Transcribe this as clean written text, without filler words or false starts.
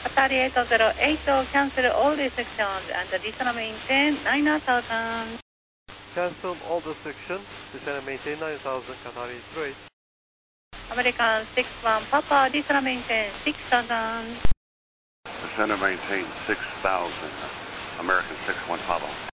Qatar 808, cancel all restrictions and descend maintain 9000. Cancel all restrictions, descend and maintain 9000, Qatar 808. American 61 Papa, descend maintain 6000. Descend and maintain 6000, American 61 Papa.